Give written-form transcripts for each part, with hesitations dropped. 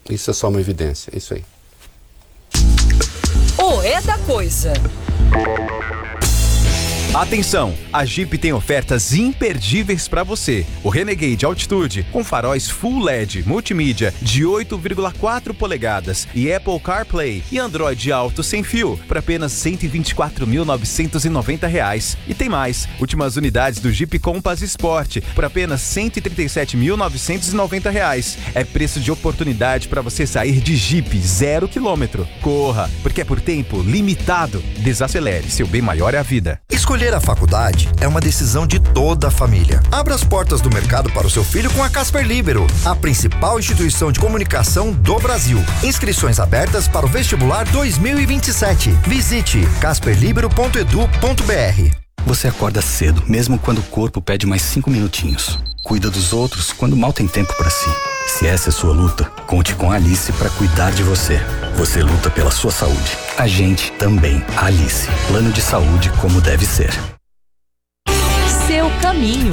Isso é só uma evidência, é isso aí. O É da Coisa. Atenção, a Jeep tem ofertas imperdíveis para você. O Renegade Altitude com faróis Full LED, multimídia de 8,4 polegadas e Apple CarPlay e Android Auto sem fio por apenas R$ 124.990. E tem mais, últimas unidades do Jeep Compass Sport por apenas R$ 137.990. É preço de oportunidade para você sair de Jeep 0 km. Corra, porque é por tempo limitado. Desacelere, seu bem maior é a vida. Escolher a faculdade é uma decisão de toda a família. Abra as portas do mercado para o seu filho com a Casper Libero, a principal instituição de comunicação do Brasil. Inscrições abertas para o vestibular 2027. Visite casperlibero.edu.br. Você acorda cedo, mesmo quando o corpo pede mais 5 minutinhos. Cuida dos outros quando mal tem tempo para si. Se essa é sua luta, conte com a Alice para cuidar de você. Você luta pela sua saúde. A gente também. Alice. Plano de saúde como deve ser. Seu caminho.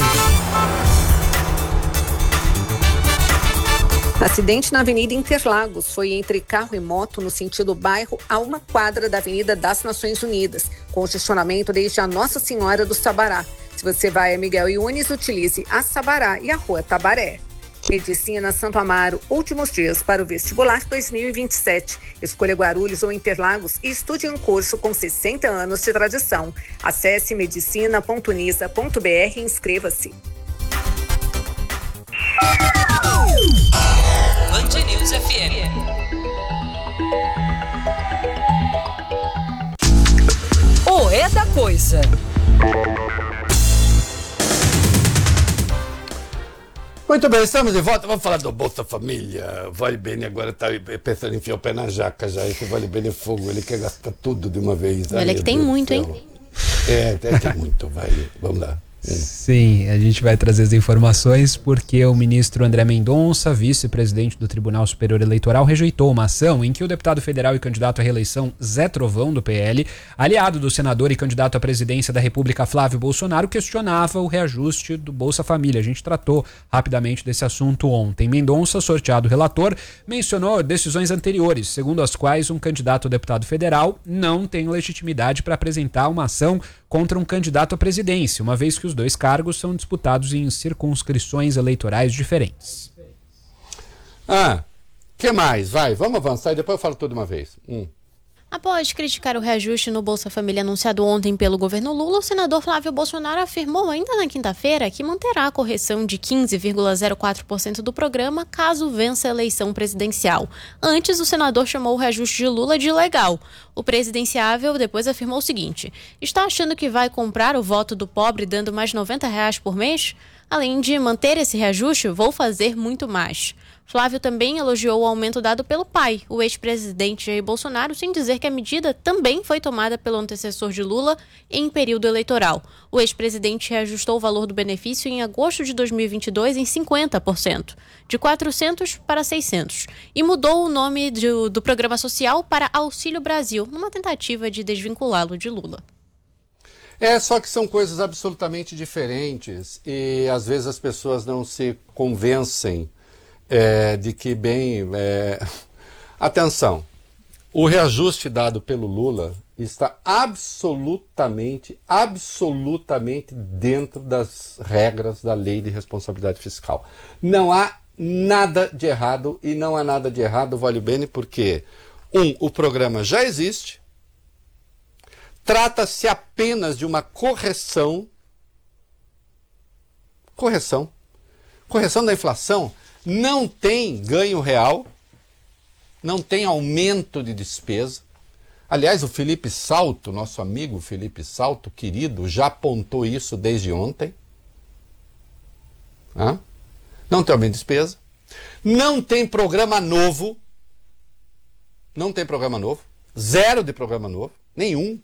Acidente na Avenida Interlagos foi entre carro e moto no sentido bairro a 1 quadra da Avenida das Nações Unidas. Congestionamento desde a Nossa Senhora do Sabará. Se você vai a Miguel Yunes, utilize a Sabará e a Rua Tabaré. Medicina Santo Amaro, últimos dias para o vestibular 2027. Escolha Guarulhos ou Interlagos e estude um curso com 60 anos de tradição. Acesse medicina.unisa.br e inscreva-se. Band News FM. O É da Coisa. Muito bem, estamos de volta. Vamos falar do Bolsa Família. O Vale Bene agora está pensando em enfiar o pé na jaca já. Esse Vale Bene é fogo, ele quer gastar tudo de uma vez. Olha que tem muito, hein? Tem muito, vai. Vamos lá. Sim, a gente vai trazer as informações porque o ministro André Mendonça, vice-presidente do Tribunal Superior Eleitoral, rejeitou uma ação em que o deputado federal e candidato à reeleição Zé Trovão, do PL, aliado do senador e candidato à presidência da República Flávio Bolsonaro, questionava o reajuste do Bolsa Família. A gente tratou rapidamente desse assunto ontem. Mendonça, sorteado relator, mencionou decisões anteriores, segundo as quais um candidato a deputado federal não tem legitimidade para apresentar uma ação contra um candidato à presidência, uma vez que os dois cargos são disputados em circunscrições eleitorais diferentes. Que mais? Vai, vamos avançar e depois eu falo tudo de uma vez. Após criticar o reajuste no Bolsa Família anunciado ontem pelo governo Lula, o senador Flávio Bolsonaro afirmou ainda na quinta-feira que manterá a correção de 15,04% do programa caso vença a eleição presidencial. Antes, o senador chamou o reajuste de Lula de ilegal. O presidenciável depois afirmou o seguinte: está achando que vai comprar o voto do pobre dando mais R$90 por mês? Além de manter esse reajuste, vou fazer muito mais. Flávio também elogiou o aumento dado pelo pai, o ex-presidente Jair Bolsonaro, sem dizer que a medida também foi tomada pelo antecessor de Lula em período eleitoral. O ex-presidente reajustou o valor do benefício em agosto de 2022 em 50%, de 400 para 600, e mudou o nome do programa social para Auxílio Brasil, numa tentativa de desvinculá-lo de Lula. Só que são coisas absolutamente diferentes e às vezes as pessoas não se convencem de que, atenção, o reajuste dado pelo Lula está absolutamente dentro das regras da Lei de Responsabilidade Fiscal. Não há nada de errado e não há nada de errado, Vale Bene, porque, o programa já existe, trata-se apenas de uma correção da inflação. Não tem ganho real, não tem aumento de despesa. Aliás, o Felipe Salto, nosso amigo Felipe Salto, querido, já apontou isso desde ontem. Não tem aumento de despesa. Não tem programa novo. Zero de programa novo. Nenhum.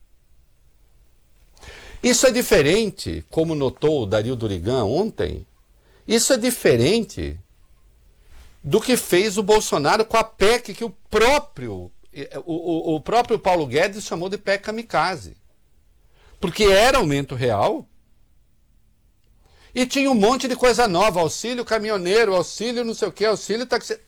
Isso é diferente, como notou o Dario Durigan ontem, isso é diferente do que fez o Bolsonaro com a PEC que o próprio Paulo Guedes chamou de PEC kamikaze. Porque era aumento real e tinha um monte de coisa nova, auxílio caminhoneiro, auxílio não sei o que, auxílio taxi.